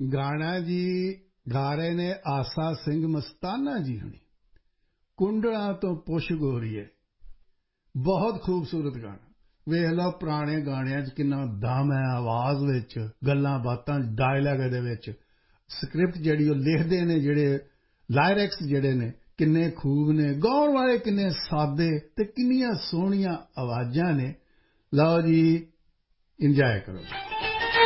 ਗਾਣਾ ਜੀ ਗਾ ਰਹੇ ਨੇ ਆਸਾ ਸਿੰਘ ਮਸਤਾਨਾ ਜੀ ਹੁਣੀ ਕੁੰਡਲਾਂ ਤੋਂ ਪੁੱਛ ਗੋਰੀਏ ਬਹੁਤ ਖੂਬਸੂਰਤ ਗਾਣਾ ਵੇਖ ਲਓ ਪੁਰਾਣੇ ਗਾਣਿਆਂ 'ਚ ਕਿੰਨਾ ਦਮ ਹੈ ਆਵਾਜ਼ ਵਿੱਚ ਗੱਲਾਂ ਬਾਤਾਂ ਡਾਇਲਾਗ ਦੇ ਵਿੱਚ ਸਕ੍ਰਿਪਟ ਜਿਹੜੀ ਉਹ ਲਿਖਦੇ ਨੇ ਜਿਹੜੇ ਲਾਇਰਿਕਸ ਜਿਹੜੇ ਨੇ ਕਿੰਨੇ ਖੂਬ ਨੇ ਗਾਉਣ ਵਾਲੇ ਕਿੰਨੇ ਸਾਦੇ ਅਤੇ ਕਿੰਨੀਆਂ ਸੋਹਣੀਆਂ ਆਵਾਜ਼ਾਂ ਨੇ ਲਓ ਜੀ ਇੰਜੋਏ ਕਰੋ